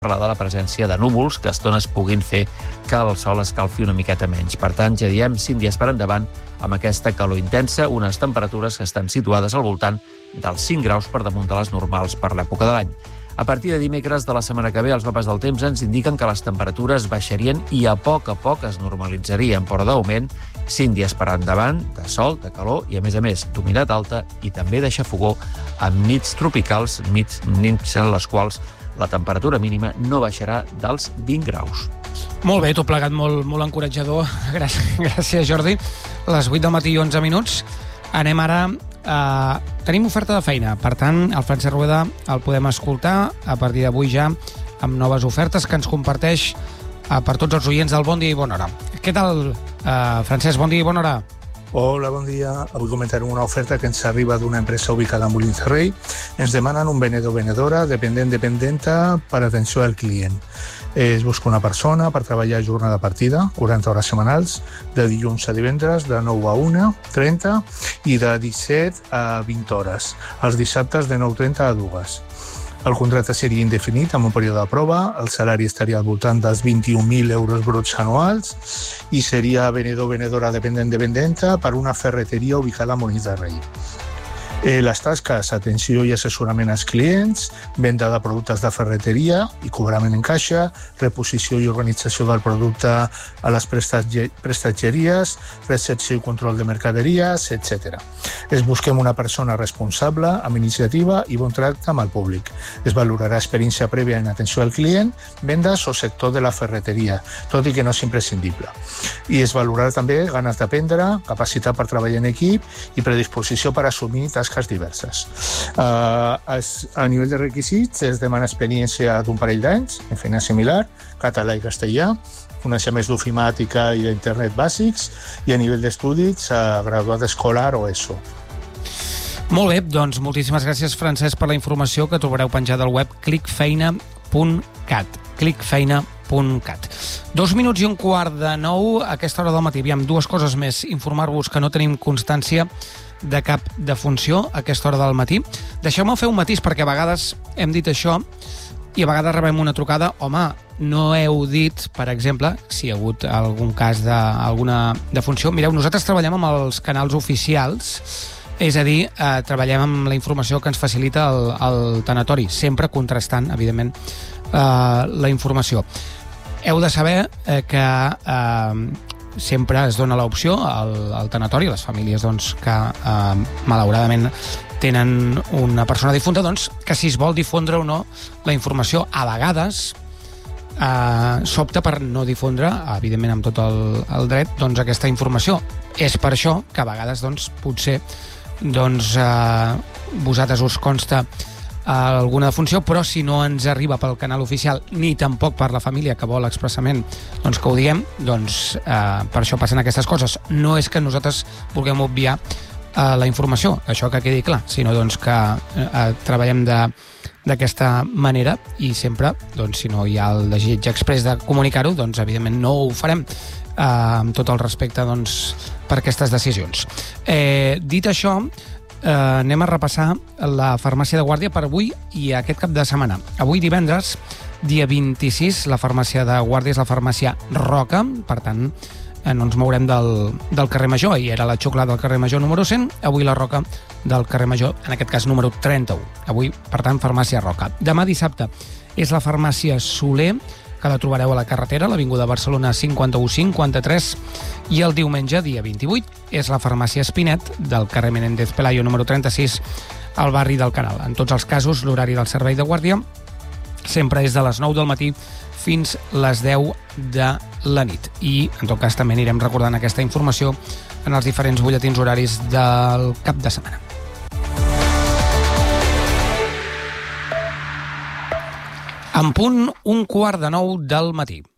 parlar de la presència de núvols que a estones puguin fer que el sol escalfi una miqueta menys. Per tant, ja diem 5 dies per endavant amb aquesta calor intensa, unes temperatures que estan situades al voltant dels 5 graus per damunt de les normals per l'època de l'any. A partir de dimecres de la setmana que ve, els mapes del temps ens indiquen que les temperatures baixarien i a poc es normalitzarien, però d'augment, 5 dies per endavant, de sol, de calor i, a més, d'humitat alta i també de xafogó amb nits tropicals, nits en les quals la temperatura mínima no baixarà dels 20 graus. Molt bé, tot plegat molt encoratjador. Gràcies, Jordi. A les 8 del matí i 11 minuts. Anem ara tenim oferta de feina. Per tant, el Francesc Rueda el podem escoltar a partir d'avui ja amb noves ofertes que ens comparteix per tots els oients del Bon Dia i Bona Hora. Què tal, Francesc? Bon dia i bona hora. Hola, bon dia. Avui comentarem una oferta que ens arriba d'una empresa ubicada a Molins de Rei. Ens demanen un venedor o venedora, dependenta per atenció al client. Es busca una persona per treballar a jornada partida, 40 hores setmanals, de dilluns a divendres, de 9 a 1:30 i de 17 a 20 hores. Els dissabtes de 9:30 a 2. El contracte seria indefinit amb un període de prova, el salari estaria al voltant dels 21.000 euros bruts anuals i seria venedor o venedora dependenta per una ferreteria ubicada a Molins de Rei. Les tasques, atenció i assessorament als clients, venda de productes de ferreteria i cobrament en caixa, reposició i organització del producte a les prestatgeries, recepció i control de mercaderies, etc. Es busquem una persona responsable, amb iniciativa i bon tracte amb el públic. Es valorarà experiència prèvia en atenció al client, vendes o sector de la ferreteria, tot i que no és imprescindible. I es valorarà també ganes d'aprendre, capacitat per treballar en equip i predisposició per assumir tasques diverses. A nivell de requisits es demana experiència d'un parell d'anys en feina similar, català i castellà, coneixements d'ofimàtica i d'internet bàsics i a nivell d'estudis graduat escolar o ESO. Molt bé, doncs moltíssimes gràcies, Francesc, per la informació que trobareu penjada al web clicfeina.cat. clicfeina.cat. 2 minuts i un quart de 9 a aquesta hora del matí. Aviam, 2 coses més. Informar-vos que no tenim constància de cap defunció a aquesta hora del matí. Deixeu-me fer un matís, perquè a vegades hem dit això i a vegades rebem una trucada: home, no heu dit, per exemple, si hi ha hagut algun cas d'alguna defunció. Mireu, nosaltres treballem amb els canals oficials, és a dir, treballem amb la informació que ens facilita el tanatori, sempre contrastant, evidentment, la informació. Heu de saber que sempre es dona l'opció al tanatori, a les famílies que malauradament tenen una persona difunta, que si es vol difondre o no la informació, a vegades s'opta per no difondre, evidentment amb tot el dret, aquesta informació. És per això que a vegades potser vosaltres us consta alguna defunció, però si no ens arriba pel canal oficial ni tampoc per la família que vol expressament que ho diguem, per això passen aquestes coses. No és que nosaltres vulguem obviar la informació, això que quedi clar, sinó que treballem d'aquesta manera i sempre, si no hi ha el desig exprés de comunicar-ho, evidentment no ho farem, amb tot el respecte per aquestes decisions. Dit això, anem a repassar la farmàcia de Guàrdia per avui i aquest cap de setmana. Avui divendres, dia 26, la farmàcia de Guàrdia és la farmàcia Roca, per tant no ens mourem del carrer Major. Ahir era la Xuclà del carrer Major número 100, avui la Roca del carrer Major, en aquest cas número 31. Avui, per tant, farmàcia Roca. Demà dissabte és la farmàcia Soler, que la trobareu a la carretera, a l'Avinguda Barcelona 51-53, i el diumenge, dia 28, és la farmàcia Espinet, del carrer Menéndez Pelayo número 36, al barri del Canal. En tots els casos, l'horari del servei de guàrdia sempre és de les 9 del matí fins les 10 de la nit. I, en tot cas, també anirem recordant aquesta informació en els diferents butlletins horaris del cap de setmana. En punt, 8:45 del matí.